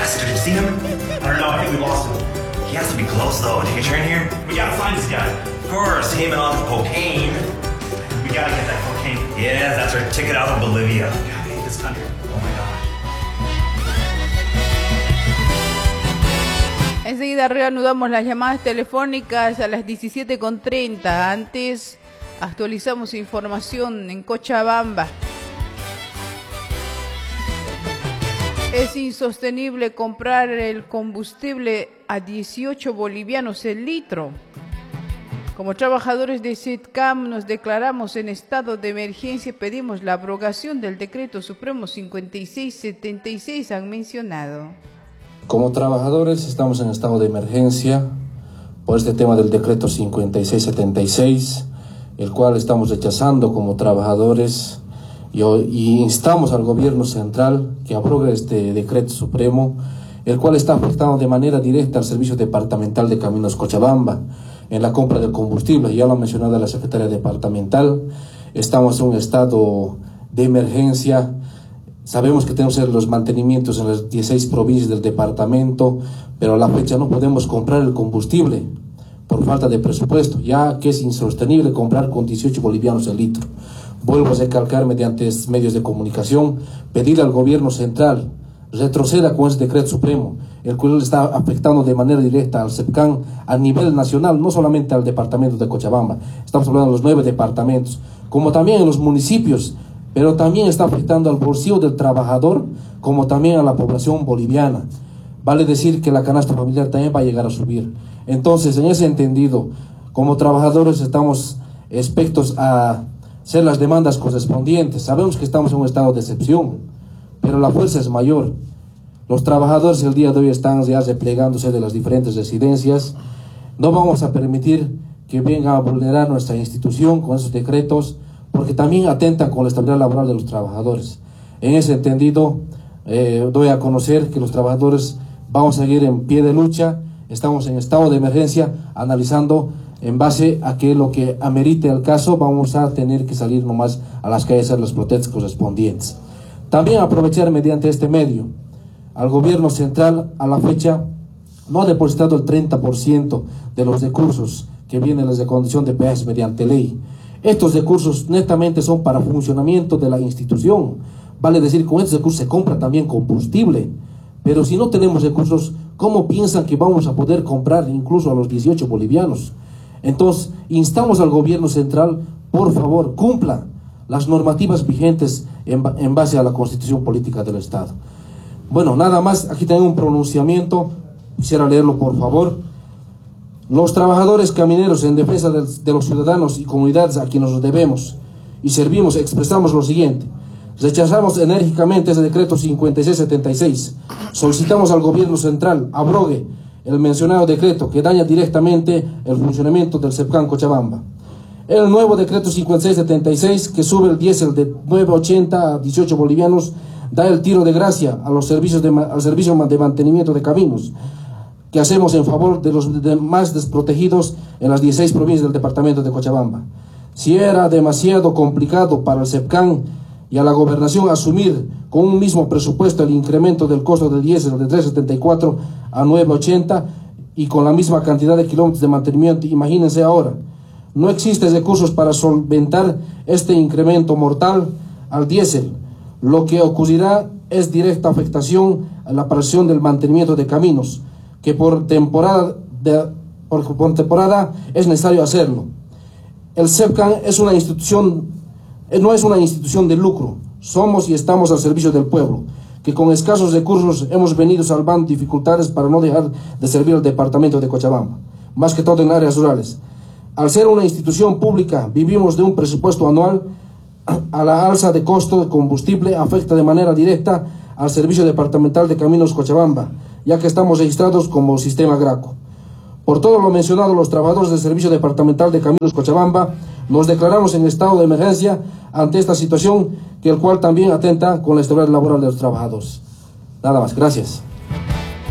bastard. Did you see him? I don't know, I think we lost him. He has to be close, though. Take a turn here? We gotta find this guy. Of course, him and all the cocaine. We gotta get that cocaine. Yeah, that's our ticket out of Bolivia. God, I hate this country. Oh my gosh. Enseguida reanudamos las llamadas telefónicas a las 17:30. Antes actualizamos información en Cochabamba. Es insostenible comprar el combustible a 18 bolivianos el litro. Como trabajadores de SETCAM nos declaramos en estado de emergencia y pedimos la abrogación del Decreto Supremo 5676, han mencionado. Como trabajadores estamos en estado de emergencia por este tema del Decreto 5676, el cual estamos rechazando como trabajadores y instamos al gobierno central que abrogue este Decreto Supremo, el cual está afectando de manera directa al Servicio Departamental de Caminos Cochabamba en la compra del combustible. Ya lo ha mencionado la secretaria departamental, estamos en un estado de emergencia. Sabemos que tenemos que hacer los mantenimientos en las 16 provincias del departamento, pero a la fecha no podemos comprar el combustible por falta de presupuesto, ya que es insostenible comprar con 18 bolivianos el litro. Vuelvo a recalcar mediante medios de comunicación, pedirle al gobierno central retroceda con ese decreto supremo, el cual está afectando de manera directa al SETCAM a nivel nacional, no solamente al departamento de Cochabamba, estamos hablando de los 9 departamentos, como también en los municipios, pero también está afectando al bolsillo del trabajador, como también a la población boliviana. Vale decir que la canasta familiar también va a llegar a subir. Entonces, en ese entendido, como trabajadores estamos expuestos a hacer las demandas correspondientes. Sabemos que estamos en un estado de excepción, pero la fuerza es mayor. Los trabajadores el día de hoy están ya replegándose de las diferentes residencias. No vamos a permitir que vengan a vulnerar nuestra institución con esos decretos, porque también atentan con la estabilidad laboral de los trabajadores. En ese entendido, doy a conocer que los trabajadores vamos a seguir en pie de lucha, estamos en estado de emergencia, analizando en base a que lo que amerite el caso, vamos a tener que salir nomás a las calles a hacer las protestas correspondientes. También aprovechar mediante este medio, al gobierno central a la fecha no ha depositado el 30% de los recursos que vienen de condición de peajes mediante ley. Estos recursos netamente son para funcionamiento de la institución. Vale decir, con estos recursos se compra también combustible. Pero si no tenemos recursos, ¿cómo piensan que vamos a poder comprar incluso a los 18 bolivianos? Entonces, instamos al gobierno central, por favor, cumpla las normativas vigentes en base a la Constitución Política del Estado. Bueno, nada más, aquí tengo un pronunciamiento, quisiera leerlo por favor. Los trabajadores camineros en defensa de los ciudadanos y comunidades a quienes nos debemos y servimos, expresamos lo siguiente. Rechazamos enérgicamente ese decreto 5676. Solicitamos al gobierno central abrogue el mencionado decreto que daña directamente el funcionamiento del SETCAM Cochabamba. El nuevo decreto 5676, que sube el diésel de 9.80 a 18 bolivianos, da el tiro de gracia a los servicios al servicio de mantenimiento de caminos que hacemos en favor de los más desprotegidos en las 16 provincias del departamento de Cochabamba. Si era demasiado complicado para el SETCAM y a la gobernación asumir con un mismo presupuesto el incremento del costo del diésel de 3.74 a 9.80 y con la misma cantidad de kilómetros de mantenimiento, imagínense ahora. No existen recursos para solventar este incremento mortal al diésel. Lo que ocurrirá es directa afectación a la operación del mantenimiento de caminos, que por temporada es necesario hacerlo. El SETCAM es una institución, no es una institución de lucro. Somos y estamos al servicio del pueblo, que con escasos recursos hemos venido salvando dificultades para no dejar de servir al departamento de Cochabamba, más que todo en áreas rurales. Al ser una institución pública, vivimos de un presupuesto anual. A la alza de costo de combustible afecta de manera directa al Servicio Departamental de Caminos Cochabamba, ya que estamos registrados como sistema Graco. Por todo lo mencionado, los trabajadores del Servicio Departamental de Caminos Cochabamba nos declaramos en estado de emergencia ante esta situación, que el cual también atenta con la estabilidad laboral de los trabajadores. Nada más, gracias.